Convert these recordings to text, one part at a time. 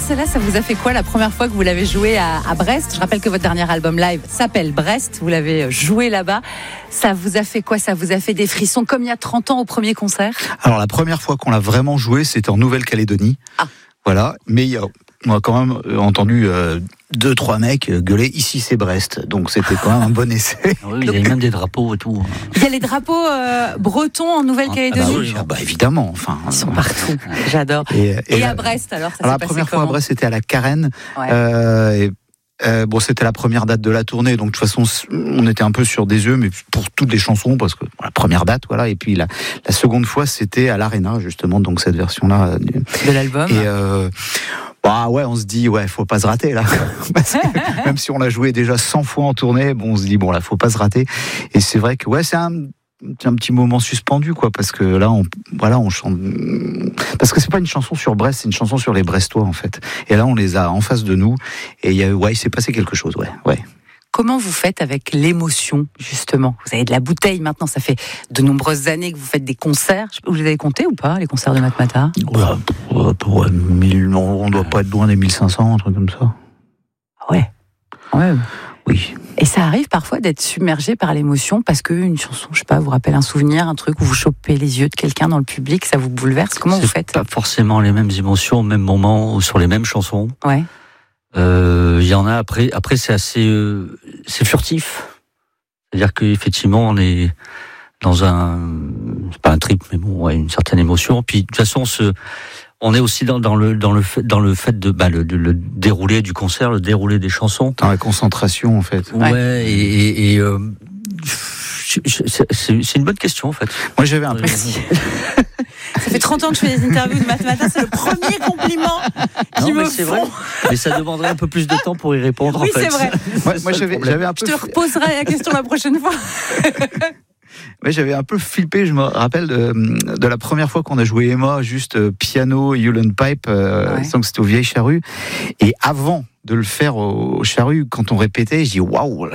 celle-là, ça vous a fait quoi la première fois que vous l'avez joué à Brest? Je rappelle que votre dernier album live s'appelle Brest. Vous l'avez joué là-bas. Ça vous a fait quoi? Ça vous a fait des frissons comme il y a 30 ans au premier concert? Alors la première fois qu'on l'a vraiment joué, c'était en Nouvelle-Calédonie. Ah. Voilà, mais on a quand même entendu 2-3 mecs gueuler « Ici c'est Brest », donc c'était quand même un bon essai. Oui, il y a même des drapeaux et tout. Il y a les drapeaux bretons en Nouvelle-Calédonie. Évidemment. Enfin, ils sont partout, j'adore. Et à Brest alors, ça s'est la passé première fois comment? à Brest, c'était à la Carène. Ouais. C'était la première date de la tournée, donc de toute façon on était un peu sur des œufs, mais pour toutes les chansons, parce que la première date, voilà. Et puis la seconde fois, c'était à l'Arena, justement, donc cette version-là de l'album. Et on se dit, faut pas se rater là. Parce que même si on l'a joué déjà 100 fois en tournée, on se dit, là, faut pas se rater. Et c'est vrai que, c'est un petit moment suspendu, quoi, parce que là, on chante. Parce que c'est pas une chanson sur Brest, c'est une chanson sur les Brestois, en fait. Et là, on les a en face de nous. Et il s'est passé quelque chose, ouais. Comment vous faites avec l'émotion, justement? Vous avez de la bouteille maintenant, ça fait de nombreuses années que vous faites des concerts. Vous les avez comptés ou pas, les concerts de Matmata? Pour 1000, on doit pas être loin des 1500, un truc comme ça. Ouais. Oui. Et ça arrive parfois d'être submergé par l'émotion parce qu'une chanson, je sais pas, vous rappelle un souvenir, un truc où vous chopez les yeux de quelqu'un dans le public, ça vous bouleverse. Comment vous faites? Pas forcément les mêmes émotions au même moment ou sur les mêmes chansons. Ouais. Il y en a après c'est assez c'est furtif. C'est-à-dire qu'effectivement on est dans c'est pas un trip mais une certaine émotion. Puis de toute façon on est aussi dans le fait de le déroulé du concert, le déroulé des chansons. Dans la concentration en fait. Ouais. Et c'est une bonne question en fait. Moi j'avais un peu. Ça fait 30 ans que je fais des interviews de Matmata, c'est le premier compliment qui me font. Vrai. Mais ça demanderait un peu plus de temps pour y répondre, oui, en fait. Oui, c'est vrai. Moi j'avais un peu... Je te reposerai la question la prochaine fois. Ouais, j'avais un peu flippé, je me rappelle de la première fois qu'on a joué Emma, juste piano, Hewlett Pipe, sans que c'était aux Vieilles Charrues. Et avant de le faire aux Charrues, quand on répétait, je dis waouh,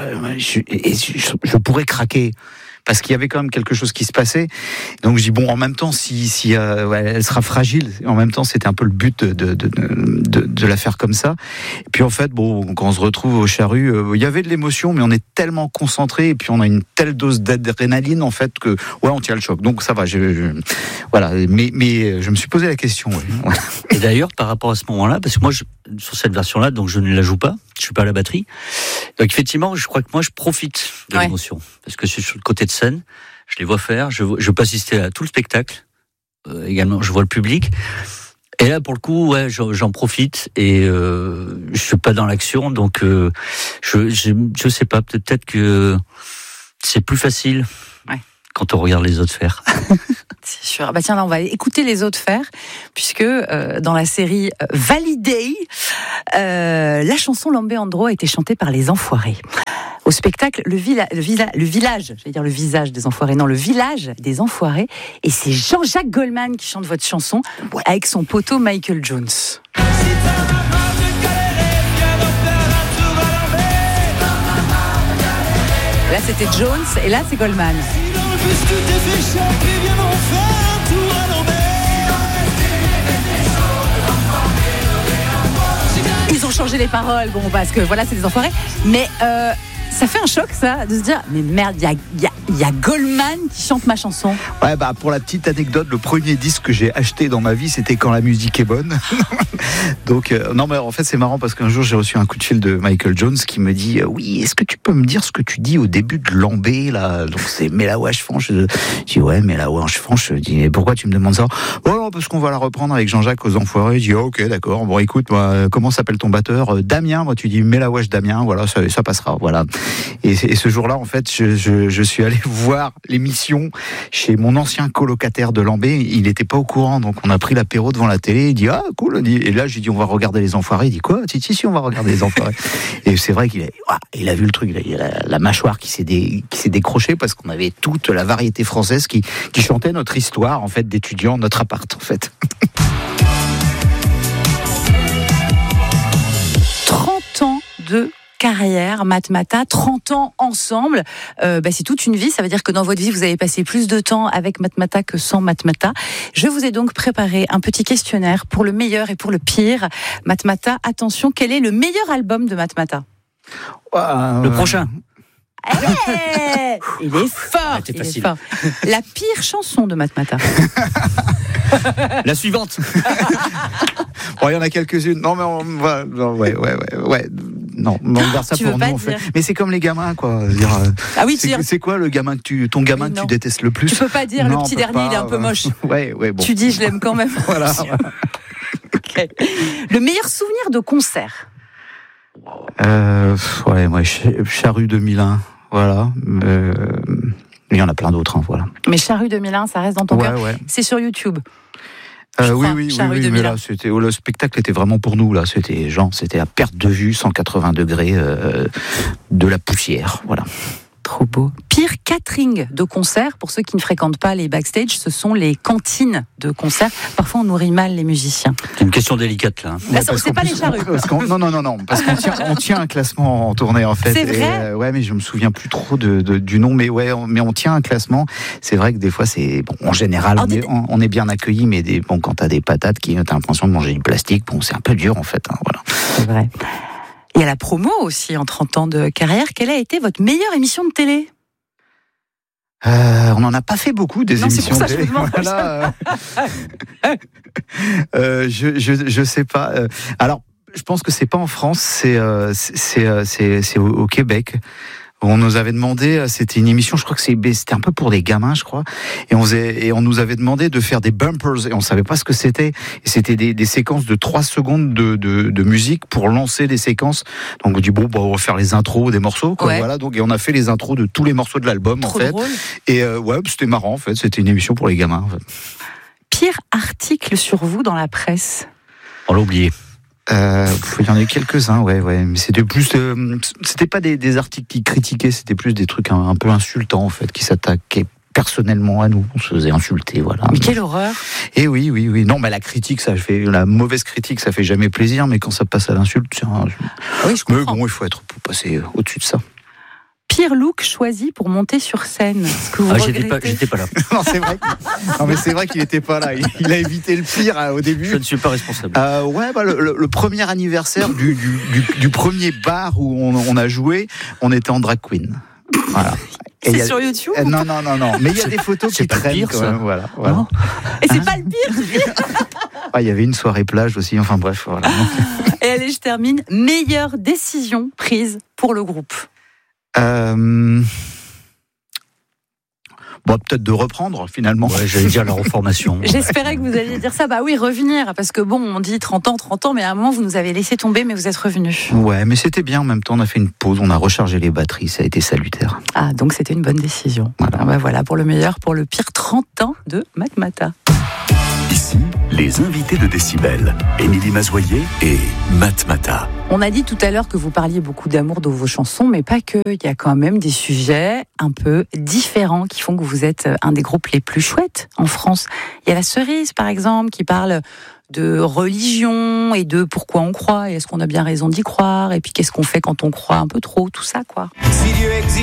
je pourrais craquer. Parce qu'il y avait quand même quelque chose qui se passait. Donc je dis en même temps, si elle sera fragile. En même temps, c'était un peu le but de la faire comme ça. Et puis en fait, quand on se retrouve aux Charrues, il y avait de l'émotion, mais on est tellement concentré et puis on a une telle dose d'adrénaline en fait que on tient le choc. Donc ça va. Voilà. Mais je me suis posé la question. Ouais. Et d'ailleurs, par rapport à ce moment-là, parce que moi, sur cette version-là, donc je ne la joue pas. Je suis pas à la batterie. Donc effectivement, je crois que moi, je profite de l'émotion. Parce que je suis sur le côté de scène, je les vois faire, je peux assister à tout le spectacle. Également, je vois le public. Et là, pour le coup, j'en profite et je suis pas dans l'action. Donc, je sais pas, peut-être que c'est plus facile quand on regarde les autres faire. C'est sûr. Tiens, là, on va écouter les autres faire, puisque dans la série Validé, la chanson Lambé Andro a été chantée par les Enfoirés. Au spectacle, le village, j'allais dire le visage des Enfoirés, non, le village des Enfoirés, et c'est Jean-Jacques Goldman qui chante votre chanson avec son poteau Michael Jones. Là, c'était Jones, et là, c'est Goldman. Ils ont changé les paroles, parce que voilà, c'est des Enfoirés. Mais ça fait un choc, ça, de se dire, mais merde, il y a Goldman qui chante ma chanson. Ouais, pour la petite anecdote, le premier disque que j'ai acheté dans ma vie, c'était Quand la musique est bonne. Donc, non, mais en fait, c'est marrant parce qu'un jour, j'ai reçu un coup de fil de Michael Jones qui me dit, oui, est-ce que tu peux me dire ce que tu dis au début de Lambé, là? Donc, c'est Mais la wesh franche. Je dis, ouais, Mais la wesh franche. Je dis, mais pourquoi tu me demandes ça? Bon, parce qu'on va la reprendre avec Jean-Jacques aux Enfoirés. Je dis, ok, d'accord. Bon, écoute, moi, comment s'appelle ton batteur? Damien. Moi, tu dis, Mais la wesh Damien. Voilà, ça passera. Voilà. Et ce jour-là, en fait, je suis allé voir l'émission chez mon ancien colocataire de Lambé. Il n'était pas au courant, donc on a pris l'apéro devant la télé. Il dit cool. Et là, j'ai dit on va regarder les Enfoirés. Il dit quoi? Si, on va regarder les Enfoirés. Et c'est vrai qu'il a vu le truc. Il a la mâchoire qui s'est décrochée parce qu'on avait toute la variété française qui chantait notre histoire en fait d'étudiants, notre appart en fait. 30 ans de carrière, Matmata, 30 ans ensemble. C'est toute une vie. Ça veut dire que dans votre vie, vous avez passé plus de temps avec Matmata que sans Matmata. Je vous ai donc préparé un petit questionnaire pour le meilleur et pour le pire. Matmata, attention, quel est le meilleur album de Matmata ? Le prochain. Il est fort, il est fort. La pire chanson de Matmata. La suivante. Bon, il y en a quelques-unes. Non, mais ouais. Non, on garde ça pour nous, en fait. Mais c'est comme les gamins, quoi. Ah oui, c'est quoi le gamin ton gamin que tu détestes le plus? Tu peux pas dire le petit dernier, il est un peu moche. Ouais, bon. Tu dis, je l'aime quand même. Voilà. Okay. Le meilleur souvenir de concert? Moi, Charrue 2001. Voilà. Il y en a plein d'autres, voilà. Mais Charrue 2001, ça reste dans ton cœur. Ouais. C'est sur YouTube. Oui, mais là, le spectacle était vraiment pour nous, là. C'était à perte de vue, 180 degrés, de la poussière, voilà. Trop beau. Pire catering de concert, pour ceux qui ne fréquentent pas les backstage, ce sont les cantines de concert. Parfois, on nourrit mal les musiciens. C'est une question délicate, là. C'est pas les charrues. Non, parce qu'on tient un classement en tournée, en fait. C'est vrai. Mais je me souviens plus trop du nom, mais on tient un classement. C'est vrai que des fois, en général, on est bien accueillis, mais quand t'as des patates t'as l'impression de manger du plastique, c'est un peu dur, en fait. Voilà. C'est vrai. Il y a la promo aussi en 30 ans de carrière. Quelle a été votre meilleure émission de télé ? On n'en a pas fait beaucoup des émissions de télé. Voilà. Je sais pas. Alors, je pense que c'est pas en France, c'est au Québec. On nous avait demandé, c'était une émission, je crois que c'était un peu pour des gamins, je crois, et on nous avait demandé de faire des bumpers, et on savait pas ce que c'était. Et c'était des séquences de 3 secondes de musique pour lancer des séquences. Donc on dit on va faire les intros des morceaux, quoi. Ouais. Voilà. Donc et on a fait les intros de tous les morceaux de l'album, en fait. Drôle. Et c'était marrant, en fait. C'était une émission pour les gamins, en fait. Pire article sur vous dans la presse ? On l'a oublié. Il y en a eu quelques-uns, ouais, mais c'était plus, c'était pas des articles qui critiquaient, c'était plus des trucs un peu insultants, en fait, qui s'attaquaient personnellement à nous. On se faisait insulter, voilà. Mais quelle horreur! Et oui. Non, mais la critique, la mauvaise critique, ça fait jamais plaisir, mais quand ça passe à l'insulte, oui, je comprends. Mais bon, il faut passer au-dessus de ça. Pire look choisi pour monter sur scène. Est-ce que vous j'étais pas là. Non, c'est vrai qu'il n'était pas là. Il a évité le pire au début. Je ne suis pas responsable. Le premier anniversaire du premier bar où on a joué, on était en drag queen. Voilà. C'est sur YouTube? Non. Mais il y a des photos qui traînent. Pire, quand même. Voilà. Et c'est pas le pire. Il y avait une soirée plage aussi. Enfin bref, voilà. Et allez, je termine. Meilleure décision prise pour le groupe. Peut-être de reprendre finalement. Ouais, j'allais dire la reformation. J'espérais que vous alliez dire ça. Bah oui, revenir, parce que on dit 30 ans, mais à un moment vous nous avez laissé tomber, mais vous êtes revenus. Ouais, mais c'était bien. En même temps, on a fait une pause, on a rechargé les batteries, ça a été salutaire. Ah, donc c'était une bonne décision. Voilà pour le meilleur, pour le pire, 30 ans de Matmata. Ici, les invités de Décibel, Émilie Mazoyer et Matmata. On a dit tout à l'heure que vous parliez beaucoup d'amour dans vos chansons, mais pas que. Il y a quand même des sujets un peu différents qui font que vous êtes un des groupes les plus chouettes en France. Il y a La Cerise, par exemple, qui parle de religion et de pourquoi on croit et est-ce qu'on a bien raison d'y croire et puis qu'est-ce qu'on fait quand on croit un peu trop, tout ça, quoi.